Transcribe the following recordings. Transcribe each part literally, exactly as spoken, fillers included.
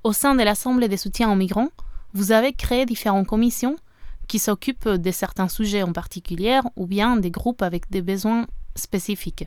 Au sein de l'Assemblée de soutien aux migrants, vous avez créé différentes commissions qui s'occupent de certains sujets en particulier ou bien des groupes avec des besoins spécifiques.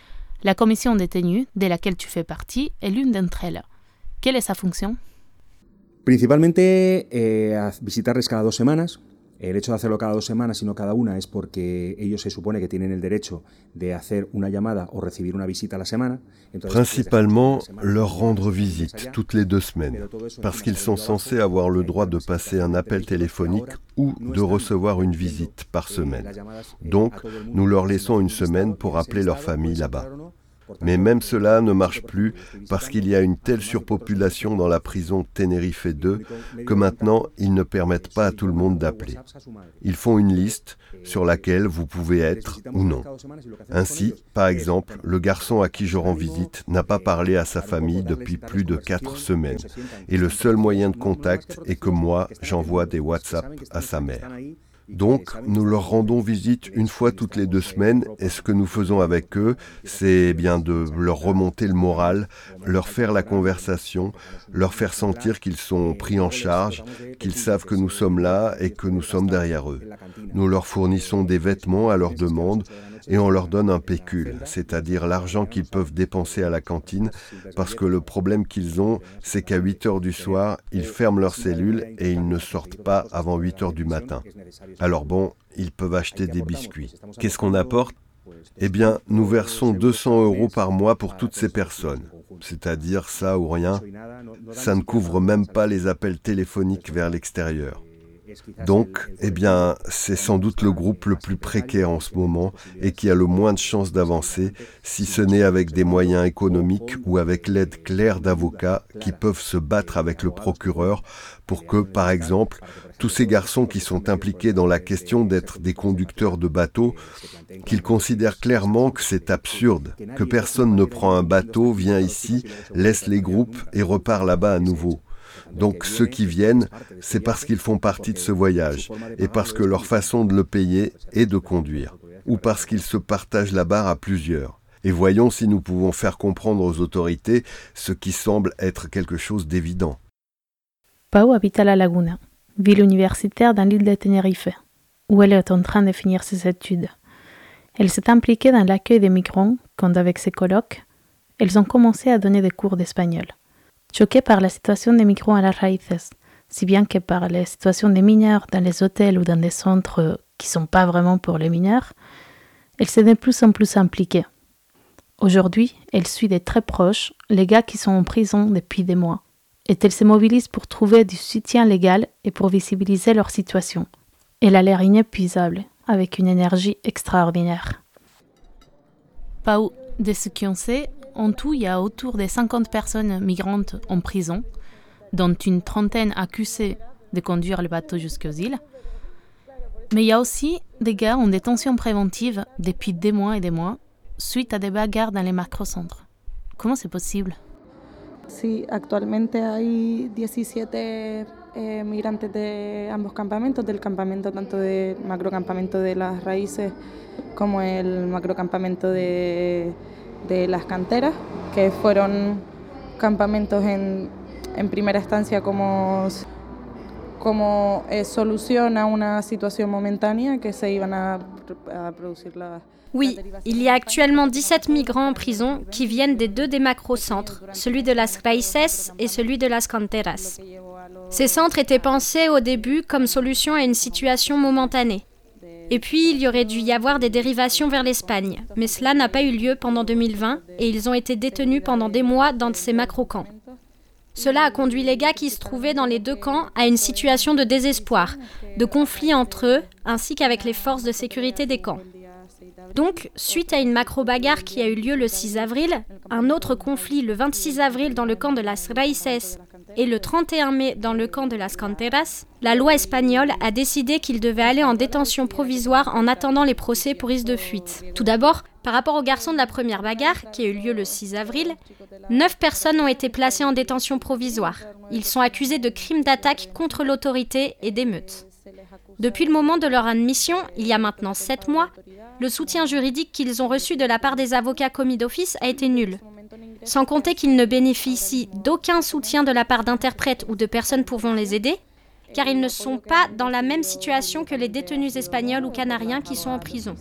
La commission détenue, de laquelle tu fais partie, est l'une d'entre elles. Quelle est sa fonction? Principalmente eh, visitarles cada dos semanas. El hecho de hacerlo cada dos semanas y no cada una es porque ellos se supone que tienen el derecho de hacer una llamada o recibir una visita a la semana. Entonces, Principalement, leur rendre visite toutes les deux semaines, parce qu'ils sont censés avoir le droit de passer un appel téléphonique ou de recevoir une visite par semaine. Donc, nous leur laissons une semaine pour appeler leur famille là-bas. Mais même cela ne marche plus parce qu'il y a une telle surpopulation dans la prison Tenerife deux que maintenant ils ne permettent pas à tout le monde d'appeler. Ils font une liste sur laquelle vous pouvez être ou non. Ainsi, par exemple, le garçon à qui je rends visite n'a pas parlé à sa famille depuis plus de quatre semaines et le seul moyen de contact est que moi j'envoie des WhatsApp à sa mère. Donc, nous leur rendons visite une fois toutes les deux semaines et ce que nous faisons avec eux, c'est bien de leur remonter le moral, leur faire la conversation, leur faire sentir qu'ils sont pris en charge, qu'ils savent que nous sommes là et que nous sommes derrière eux. Nous leur fournissons des vêtements à leur demande et on leur donne un pécule, c'est-à-dire l'argent qu'ils peuvent dépenser à la cantine, parce que le problème qu'ils ont, c'est qu'à huit heures du soir, ils ferment leur cellule et ils ne sortent pas avant huit heures du matin. Alors bon, ils peuvent acheter des biscuits. Qu'est-ce qu'on apporte ? Eh bien, nous versons deux cents euros par mois pour toutes ces personnes, c'est-à-dire ça ou rien. Ça ne couvre même pas les appels téléphoniques vers l'extérieur. Donc, eh bien, c'est sans doute le groupe le plus précaire en ce moment et qui a le moins de chances d'avancer, si ce n'est avec des moyens économiques ou avec l'aide claire d'avocats qui peuvent se battre avec le procureur pour que, par exemple, tous ces garçons qui sont impliqués dans la question d'être des conducteurs de bateaux, qu'ils considèrent clairement que c'est absurde, que personne ne prend un bateau, vient ici, laisse les groupes et repart là-bas à nouveau. Donc ceux qui viennent, c'est parce qu'ils font partie de ce voyage et parce que leur façon de le payer est de conduire, ou parce qu'ils se partagent la barre à plusieurs. Et voyons si nous pouvons faire comprendre aux autorités ce qui semble être quelque chose d'évident. Pau habite à La Laguna, ville universitaire dans l'île de Tenerife, où elle est en train de finir ses études. Elle s'est impliquée dans l'accueil des migrants quand, avec ses colocs, elles ont commencé à donner des cours d'espagnol. Choquée par la situation des migrants à las raíces, si bien que par la situation des mineurs dans les hôtels ou dans des centres qui ne sont pas vraiment pour les mineurs, elle s'est de plus en plus impliquée. Aujourd'hui, elle suit de très proche les gars qui sont en prison depuis des mois, et elle se mobilise pour trouver du soutien légal et pour visibiliser leur situation. Elle a l'air inépuisable, avec une énergie extraordinaire. Pau, de ce qu'on sait, en tout, il y a autour de cinquante personnes migrantes en prison, dont une trentaine accusées de conduire le bateau jusqu'aux îles. Mais il y a aussi des gars en détention préventive depuis des mois et des mois, suite à des bagarres dans les macrocentres. Comment c'est possible? Sí, actualmente hay diecisiete eh, migrantes de ambos campamentos, del campamento tanto del macrocampamento de las raíces como el macrocampamento de, de las canteras, que fueron campamentos en, en primera instancia como, como eh, solución a una situación momentánea que se iban a, a producir las... Oui, il y a actuellement dix-sept migrants en prison qui viennent des deux des macro-centres, celui de Las Raíces et celui de Las Canteras. Ces centres étaient pensés au début comme solution à une situation momentanée. Et puis, il y aurait dû y avoir des dérivations vers l'Espagne, mais cela n'a pas eu lieu pendant deux mille vingt et ils ont été détenus pendant des mois dans ces macro-camps. Cela a conduit les gars qui se trouvaient dans les deux camps à une situation de désespoir, de conflit entre eux, ainsi qu'avec les forces de sécurité des camps. Donc, suite à une macro-bagarre qui a eu lieu le six avril, un autre conflit le vingt-six avril dans le camp de Las Raíces et le trente et un mai dans le camp de Las Canteras, la loi espagnole a décidé qu'ils devaient aller en détention provisoire en attendant les procès pour risque de fuite. Tout d'abord, par rapport aux garçons de la première bagarre, qui a eu lieu le six avril, neuf personnes ont été placées en détention provisoire. Ils sont accusés de crimes d'attaque contre l'autorité et d'émeutes. Depuis le moment de leur admission, il y a maintenant sept mois, le soutien juridique qu'ils ont reçu de la part des avocats commis d'office a été nul. Sans compter qu'ils ne bénéficient d'aucun soutien de la part d'interprètes ou de personnes pouvant les aider, car ils ne sont pas dans la même situation que les détenus espagnols ou canariens qui sont en prison.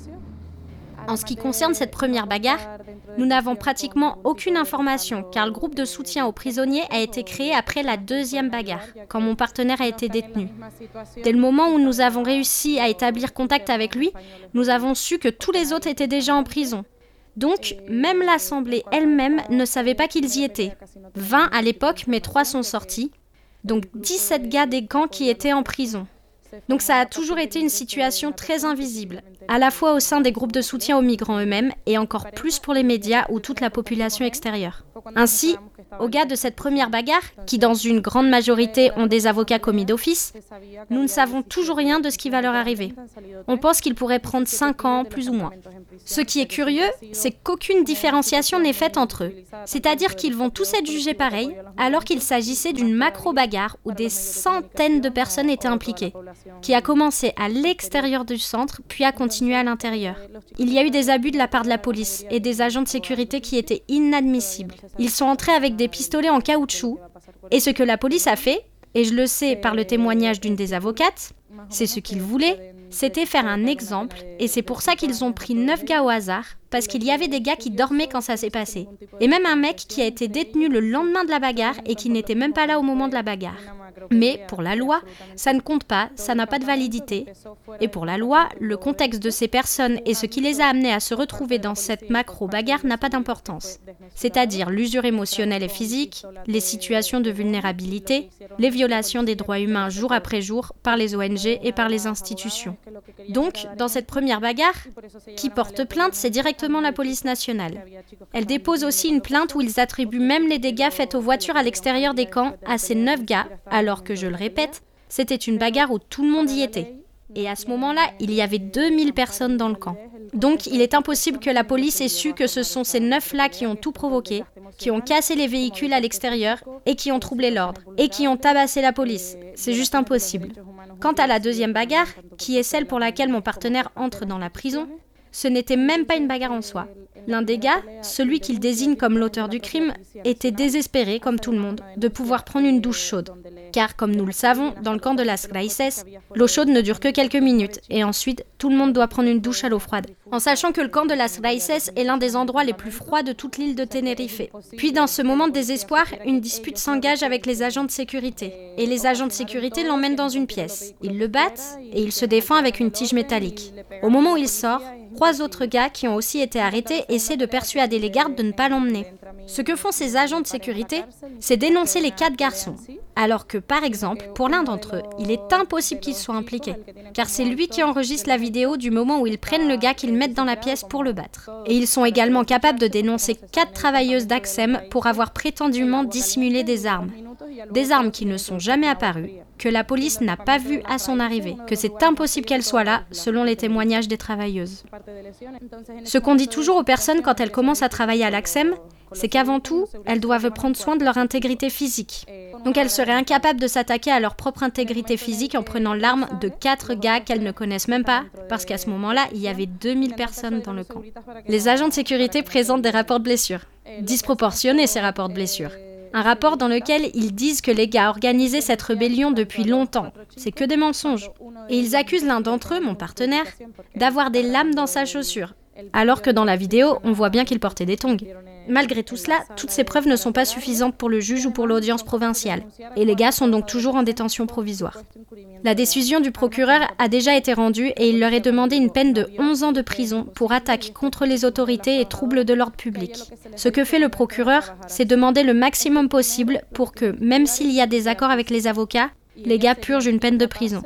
En ce qui concerne cette première bagarre, nous n'avons pratiquement aucune information, car le groupe de soutien aux prisonniers a été créé après la deuxième bagarre, quand mon partenaire a été détenu. Dès le moment où nous avons réussi à établir contact avec lui, nous avons su que tous les autres étaient déjà en prison. Donc, même l'Assemblée elle-même ne savait pas qu'ils y étaient. vingt à l'époque, mais trois sont sortis. Donc dix-sept gars des camps qui étaient en prison. Donc ça a toujours été une situation très invisible, à la fois au sein des groupes de soutien aux migrants eux-mêmes et encore plus pour les médias ou toute la population extérieure. Ainsi, aux gars de cette première bagarre, qui dans une grande majorité ont des avocats commis d'office, nous ne savons toujours rien de ce qui va leur arriver. On pense qu'ils pourraient prendre cinq ans, plus ou moins. Ce qui est curieux, c'est qu'aucune différenciation n'est faite entre eux. C'est-à-dire qu'ils vont tous être jugés pareil, alors qu'il s'agissait d'une macro-bagarre où des centaines de personnes étaient impliquées, qui a commencé à l'extérieur du centre, puis a continué à l'intérieur. Il y a eu des abus de la part de la police et des agents de sécurité qui étaient inadmissibles. Ils sont entrés avec des pistolets en caoutchouc, et ce que la police a fait, et je le sais par le témoignage d'une des avocates, c'est ce qu'ils voulaient, c'était faire un exemple, et c'est pour ça qu'ils ont pris neuf gars au hasard, parce qu'il y avait des gars qui dormaient quand ça s'est passé. Et même un mec qui a été détenu le lendemain de la bagarre et qui n'était même pas là au moment de la bagarre. Mais pour la loi, ça ne compte pas, ça n'a pas de validité. Et pour la loi, le contexte de ces personnes et ce qui les a amenés à se retrouver dans cette macro-bagarre n'a pas d'importance. C'est-à-dire l'usure émotionnelle et physique, les situations de vulnérabilité, les violations des droits humains jour après jour par les O N G et par les institutions. Donc, dans cette première bagarre, qui porte plainte, c'est directement la police nationale. Elle dépose aussi une plainte où ils attribuent même les dégâts faits aux voitures à l'extérieur des camps à ces neuf gars, alors que, je le répète, c'était une bagarre où tout le monde y était. Et à ce moment-là, il y avait deux mille personnes dans le camp. Donc, il est impossible que la police ait su que ce sont ces neuf-là qui ont tout provoqué, qui ont cassé les véhicules à l'extérieur et qui ont troublé l'ordre, et qui ont tabassé la police. C'est juste impossible. Quant à la deuxième bagarre, qui est celle pour laquelle mon partenaire entre dans la prison, ce n'était même pas une bagarre en soi. L'un des gars, celui qu'il désigne comme l'auteur du crime, était désespéré, comme tout le monde, de pouvoir prendre une douche chaude. Car, comme nous le savons, dans le camp de Las Raíces, l'eau chaude ne dure que quelques minutes, et ensuite, tout le monde doit prendre une douche à l'eau froide. En sachant que le camp de Las Raíces est l'un des endroits les plus froids de toute l'île de Tenerife. Puis, dans ce moment de désespoir, une dispute s'engage avec les agents de sécurité. Et les agents de sécurité l'emmènent dans une pièce. Ils le battent, et il se défend avec une tige métallique. Au moment où il sort, trois autres gars qui ont aussi été arrêtés essaient de persuader les gardes de ne pas l'emmener. Ce que font ces agents de sécurité, c'est dénoncer les quatre garçons. Alors que, par exemple, pour l'un d'entre eux, il est impossible qu'il soit impliqué, car c'est lui qui enregistre la vidéo du moment où ils prennent le gars qu'ils mettent dans la pièce pour le battre. Et ils sont également capables de dénoncer quatre travailleuses d'Acsem pour avoir prétendument dissimulé des armes. Des armes qui ne sont jamais apparues, que la police n'a pas vues à son arrivée, que c'est impossible qu'elles soient là, selon les témoignages des travailleuses. Ce qu'on dit toujours aux personnes quand elles commencent à travailler à l'Acsem, c'est qu'avant tout, elles doivent prendre soin de leur intégrité physique. Donc elles seraient incapables de s'attaquer à leur propre intégrité physique en prenant l'arme de quatre gars qu'elles ne connaissent même pas, parce qu'à ce moment-là, il y avait deux mille personnes dans le camp. Les agents de sécurité présentent des rapports de blessures. Disproportionnés, ces rapports de blessures. Un rapport dans lequel ils disent que les gars organisaient cette rébellion depuis longtemps. C'est que des mensonges. Et ils accusent l'un d'entre eux, mon partenaire, d'avoir des lames dans sa chaussure. Alors que dans la vidéo, on voit bien qu'il portait des tongs. Malgré tout cela, toutes ces preuves ne sont pas suffisantes pour le juge ou pour l'audience provinciale. Et les gars sont donc toujours en détention provisoire. La décision du procureur a déjà été rendue et il leur est demandé une peine de onze ans de prison pour attaque contre les autorités et troubles de l'ordre public. Ce que fait le procureur, c'est demander le maximum possible pour que, même s'il y a des accords avec les avocats, les gars purgent une peine de prison.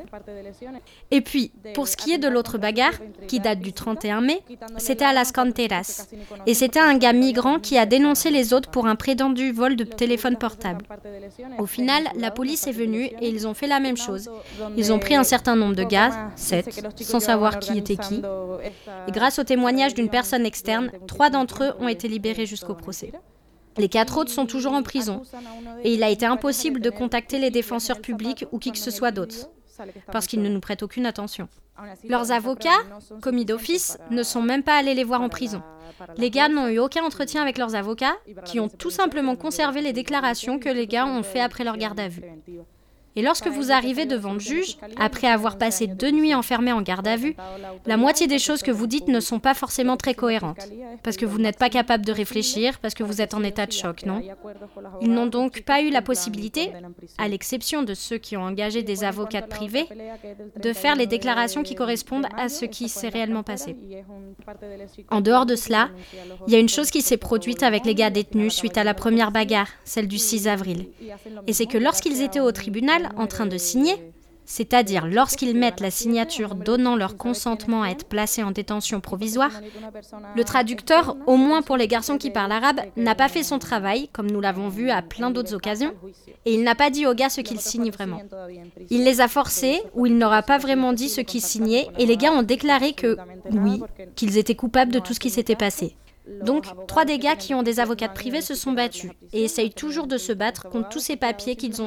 Et puis, pour ce qui est de l'autre bagarre, qui date du trente et un mai, c'était à Las Canteras. Et c'était un gars migrant qui a dénoncé les autres pour un prétendu vol de téléphone portable. Au final, la police est venue et ils ont fait la même chose. Ils ont pris un certain nombre de gars, sept, sans savoir qui était qui. Et grâce au témoignage d'une personne externe, trois d'entre eux ont été libérés jusqu'au procès. Les quatre autres sont toujours en prison, et il a été impossible de contacter les défenseurs publics ou qui que ce soit d'autre. parce qu'ils ne nous prêtent aucune attention. Leurs avocats, commis d'office, ne sont même pas allés les voir en prison. Les gars n'ont eu aucun entretien avec leurs avocats, qui ont tout simplement conservé les déclarations que les gars ont fait après leur garde à vue. Et lorsque vous arrivez devant le juge, après avoir passé deux nuits enfermés en garde à vue, la moitié des choses que vous dites ne sont pas forcément très cohérentes. Parce que vous n'êtes pas capable de réfléchir, parce que vous êtes en état de choc, non ? Ils n'ont donc pas eu la possibilité, à l'exception de ceux qui ont engagé des avocats privés, de faire les déclarations qui correspondent à ce qui s'est réellement passé. En dehors de cela, il y a une chose qui s'est produite avec les gars détenus suite à la première bagarre, celle du six avril. Et c'est que lorsqu'ils étaient au tribunal, en train de signer, c'est-à-dire lorsqu'ils mettent la signature donnant leur consentement à être placés en détention provisoire, le traducteur, au moins pour les garçons qui parlent arabe, n'a pas fait son travail, comme nous l'avons vu à plein d'autres occasions, et il n'a pas dit aux gars ce qu'ils signent vraiment. Il les a forcés, ou il n'aura pas vraiment dit ce qu'ils signaient, et les gars ont déclaré que, oui, qu'ils étaient coupables de tout ce qui s'était passé. Donc, trois des gars qui ont des avocats privés se sont battus et essayent toujours de se battre contre tous ces papiers qu'ils ont